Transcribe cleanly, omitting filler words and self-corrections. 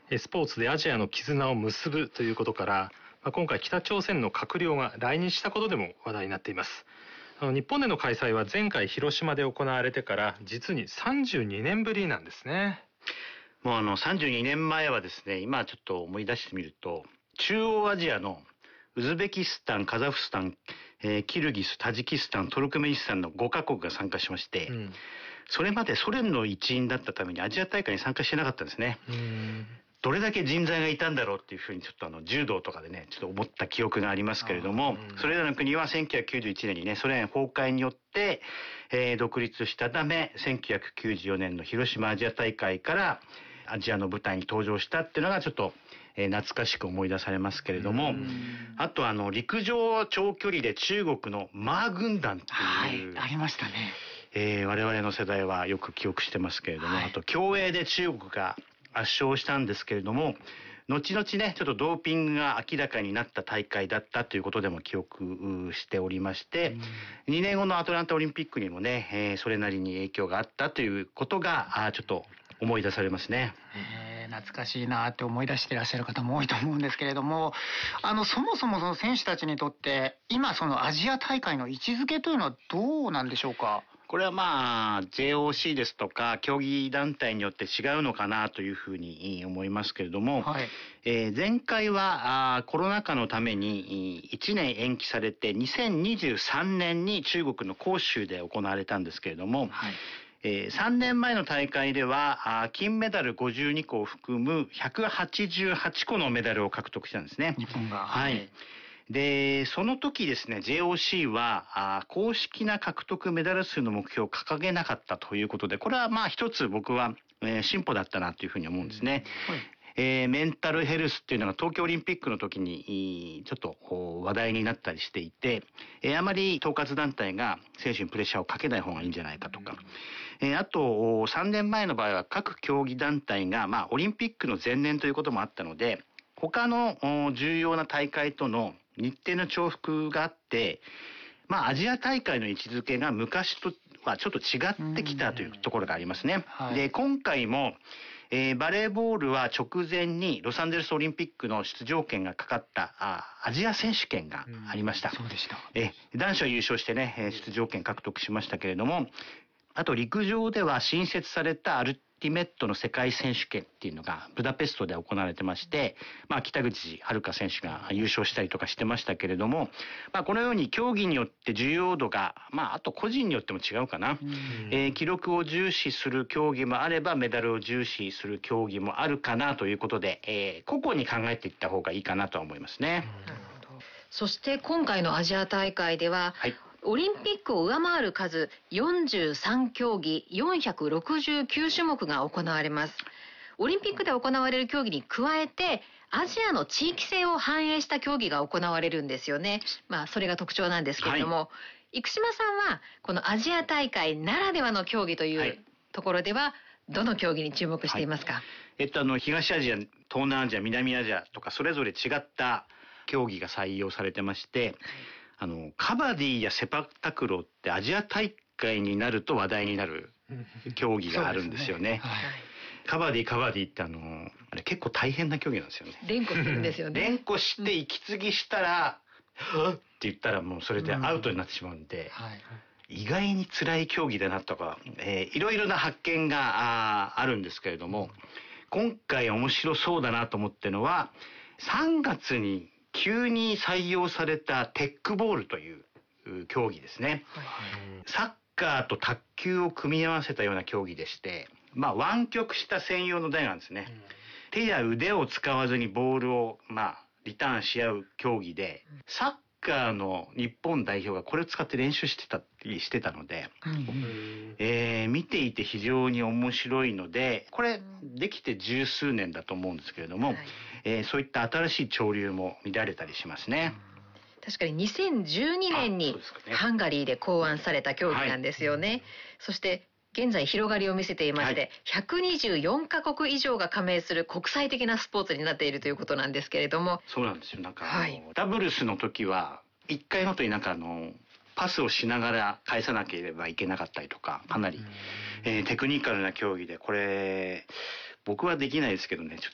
スポーツでアジアの絆を結ぶということから、今回北朝鮮の閣僚が来日したことでも話題になっています。日本での開催は前回広島で行われてから実に32年ぶりなんですね。 もう32年前はですね、今ちょっと思い出してみると、中央アジアのウズベキスタン、カザフスタン、キルギス、タジキスタン、トルクメニスタンの5カ国が参加しまして、それまでソ連の一員だったためにアジア大会に参加してなかったんですね。どれだけ人材がいたんだろうっていうふうにちょっと柔道とかでねちょっと思った記憶がありますけれども、それらの国は1991年にねソ連崩壊によって、独立したため1994年の広島アジア大会からアジアの舞台に登場したっていうのがちょっと、懐かしく思い出されますけれども、あと陸上長距離で中国のマー軍団っていう、 ありましたね。 我々の世代はよく記憶してますけれども、あと競泳で中国が圧勝したんですけれども、後々ねちょっとドーピングが明らかになった大会だったということでも記憶しておりまして、2年後のアトランタオリンピックにもね、それなりに影響があったということがちょっと思い出されますね。 懐かしいなって思い出していらっしゃる方も多いと思うんですけれども、そもそもその選手たちにとって今そのアジア大会の位置づけというのはどうなんでしょうか。 これはJOC ですとか競技団体によって違うのかなというふうに思いますけれども、前回はコロナ禍のために1年延期されて2023年に中国の広州で行われたんですけれども、3年前の大会では金メダル52個を含む188個のメダルを獲得したんですね、 日本が。 で、その時ですね、JOC は公式な獲得メダル数の目標を掲げなかったということで、これは一つ僕は、進歩だったなというふうに思うんですね。メンタルヘルスっていうのが東京オリンピックの時にちょっと話題になったりしていて、あまり統括団体が選手にプレッシャーをかけない方がいいんじゃないかとか、あと3年前の場合は各競技団体がオリンピックの前年ということもあったので、他の重要な大会との日程の重複があって、アジア大会の位置づけが昔とはちょっと違ってきたというところがありますね。で、今回も、バレーボールは直前にロサンゼルスオリンピックの出場権がかかったアジア選手権がありました。 そうでした。 男子は優勝してね、出場権獲得しましたけれども、あと陸上では新設されたアルティメットの世界選手権っていうのがブダペストで行われてまして、北口榛花選手が優勝したりとかしてましたけれども、このように競技によって重要度が、あと個人によっても違うかな、記録を重視する競技もあればメダルを重視する競技もあるかなということで、個々に考えていった方がいいかなとは思いますね。 なるほど。そして今回のアジア大会では、オリンピックを上回る数43競技469種目が行われます。オリンピックで行われる競技に加えてアジアの地域性を反映した競技が行われるんですよね。それが特徴なんですけれども、生島さんはこのアジア大会ならではの競技というところではどの競技に注目していますか。 東アジア、東南アジア、南アジアとかそれぞれ違った競技が採用されてまして、カバディやセパタクローってアジア大会になると話題になる競技があるんですよね。カバディってあれ結構大変な競技なんですよね。 連呼するんですよね。 連呼して息継ぎしたら、って言ったらもうそれでアウトになってしまうんで、意外に辛い競技だなとか、いろいろな発見があるんですけれども、今回面白そうだなと思ってるのは、3月に急に採用されたテックボールという競技ですね。サッカーと卓球を組み合わせたような競技でして、湾曲した専用の台なんですね。手や腕を使わずにボールをリターンし合う競技で、サッカーの日本代表がこれを使って練習してたので、見ていて非常に面白いので、これできて十数年だと思うんですけれども、そういった新しい潮流も見られたりしますね。 確かに2012年にハンガリーで考案された競技なんですよね。そして現在広がりを見せていまして、124カ国以上が加盟する国際的なスポーツになっているということなんですけれども。 そうなんですよ。ダブルスの時は1回ごとにパスをしながら返さなければいけなかったりとか、かなり、テクニカルな競技で、これ僕はできないですけどね、ちょっ